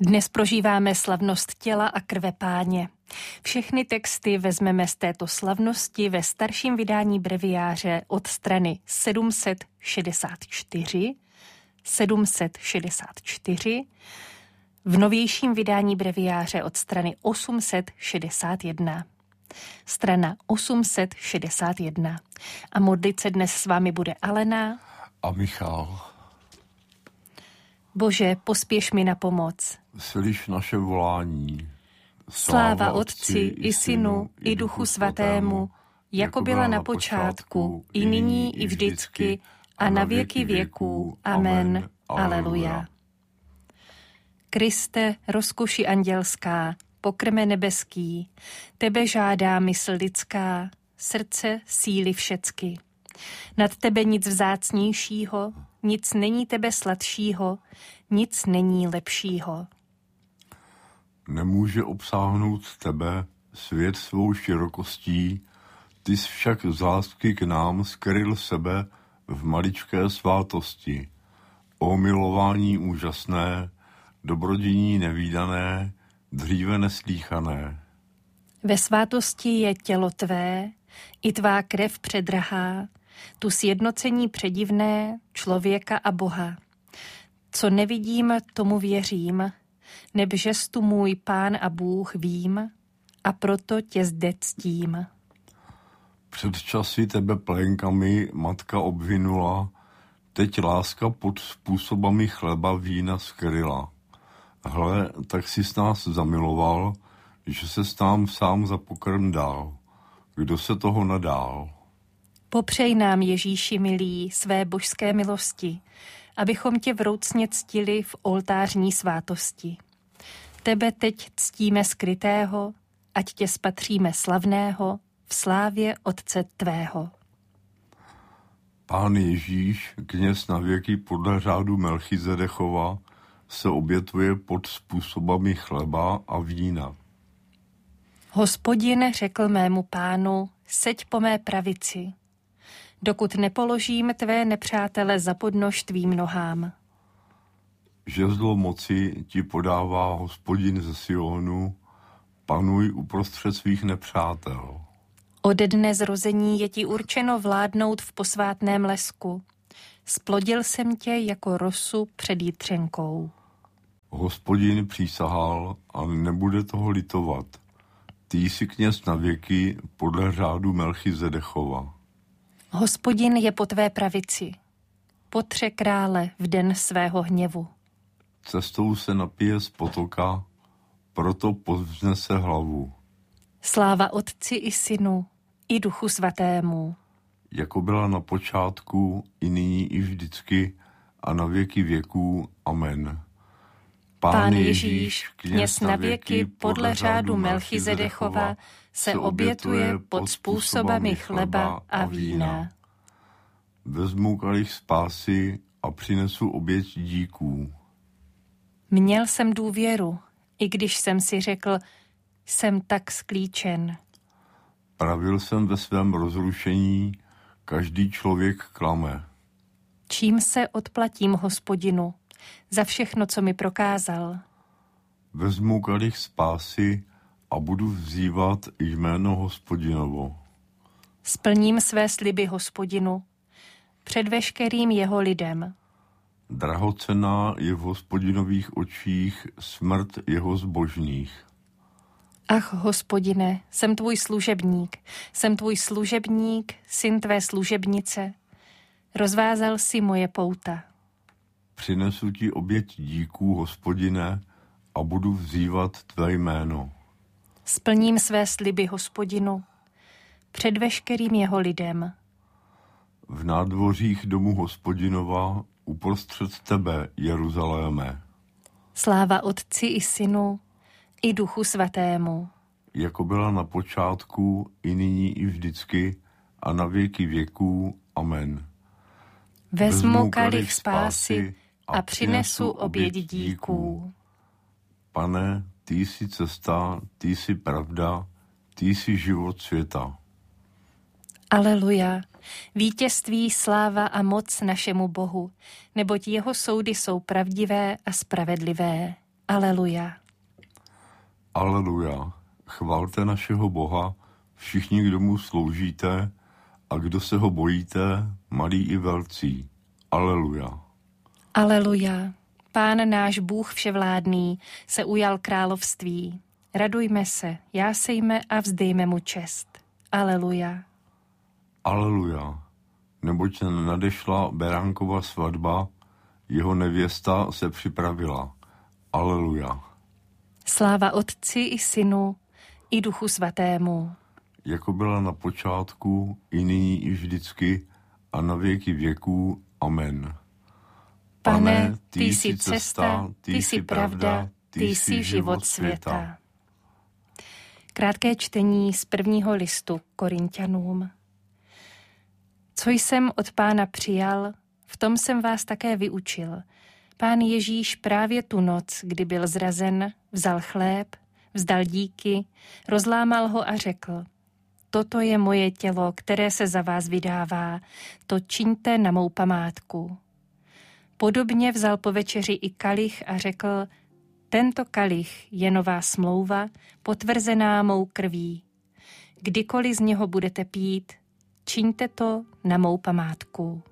Dnes prožíváme slavnost těla a krve Páně. Všechny texty vezmeme z této slavnosti ve starším vydání breviáře od strany 764, v novějším vydání breviáře od strany 861. Strana 861. A modlit se dnes s vámi bude Alena a Michal. Bože, pospěš mi na pomoc. Slyš naše volání. Sláva Otci i Synu i Duchu Svatému, jako byla na počátku, i nyní, i vždycky, a na věky věků. Amen. Aleluja. Kriste, rozkoši andělská, pokrme nebeský, tebe žádá mysl lidská, srdce síly všecky. Nad tebe nic vzácnějšího, nic není tebe sladšího, nic není lepšího. Nemůže obsáhnout tebe svět svou širokostí, ty jsi však z lásky k nám skryl sebe v maličké svátosti. O milování úžasné, dobrodění nevídané, dříve neslýchané. Ve svátosti je tělo tvé, i tvá krev předrahá, tu sjednocení předivné člověka a Boha. Co nevidím, tomu věřím, nebžes tu můj Pán a Bůh vím, a proto tě zde ctím. Před časy tebe plenkami matka obvinula, teď láska pod způsobami chleba vína skryla. Hle, tak jsi s nás zamiloval, že se nám sám za pokrm dal. Kdo se toho nadál? Popřej nám, Ježíši milý, své božské milosti, abychom tě vroucně ctili v oltářní svátosti. Tebe teď ctíme skrytého, ať tě spatříme slavného v slávě Otce tvého. Pán Ježíš, kněz na věky podle řádu Melchizedechova, se obětuje pod způsobami chleba a vína. Hospodin řekl mému Pánu, seď po mé pravici, dokud nepoložím tvé nepřátele za podnož tvým nohám. Žezlo moci ti podává Hospodin ze Sionu, panuj uprostřed svých nepřátel. Ode dne zrození je ti určeno vládnout v posvátném lesku. Splodil jsem tě jako rosu před jitřenkou. Hospodin přísahal a nebude toho litovat. Ty jsi kněz na věky podle řádu Melchizedechova. Hospodin je po tvé pravici. Potře krále v den svého hněvu. Cestou se napije z potoka, proto povznese hlavu. Sláva Otci i Synu i Duchu Svatému. Jako byla na počátku, i nyní, i vždycky, a na věky věků. Amen. Pán Ježíš, kněz na věky podle řádu Melchizedechova, se obětuje pod způsobami chleba a vína. Vezmu kalich spásy a přinesu oběť díků. Měl jsem důvěru, i když jsem si řekl, jsem tak sklíčen. Pravil jsem ve svém rozrušení, každý člověk klame. Čím se odplatím Hospodinu za všechno, co mi prokázal? Vezmu kalich spásy a budu vzývat jméno Hospodinovo. Splním své sliby Hospodinu před veškerým jeho lidem. Drahocenná je v Hospodinových očích smrt jeho zbožných. Ach, Hospodine, jsem tvůj služebník, syn tvé služebnice. Rozvázal si moje pouta. Přinesu ti oběť díků, Hospodine, a budu vzývat tvé jméno. Splním své sliby Hospodinu před veškerým jeho lidem. V nádvořích domu Hospodinova uprostřed tebe, Jeruzaléme. Sláva Otci i Synu i Duchu Svatému. Jako byla na počátku, i nyní, i vždycky, a na věky věků. Amen. Vezmu kalich spásy a přinesu oběť díků. Pane, ty jsi cesta, ty jsi pravda, ty jsi život světa. Aleluja. Vítězství, sláva a moc našemu Bohu, neboť jeho soudy jsou pravdivé a spravedlivé. Aleluja. Aleluja. Chvalte našeho Boha, všichni, kdo mu sloužíte a kdo se ho bojíte, malí i velcí. Aleluja. Aleluja. Pán náš Bůh vševládný se ujal království. Radujme se, jásejme a vzdejme mu čest. Aleluja. Aleluja. Neboť nadešla beránkova svatba, jeho nevěsta se připravila. Aleluja. Sláva Otci i Synu, i Duchu Svatému. Jako byla na počátku, i nyní, i vždycky, a na věky věků. Amen. Pane, ty jsi cesta, ty jsi pravda, ty jsi život světa. Krátké čtení z 1. listu Korinťanům. Co jsem od Pána přijal, v tom jsem vás také vyučil. Pán Ježíš právě tu noc, kdy byl zrazen, vzal chléb, vzdal díky, rozlámal ho a řekl: Toto je moje tělo, které se za vás vydává, to čiňte na mou památku. Podobně vzal po večeři i kalich a řekl: Tento kalich je nová smlouva, potvrzená mou krví. Kdykoliv z něho budete pít, čiňte to na mou památku.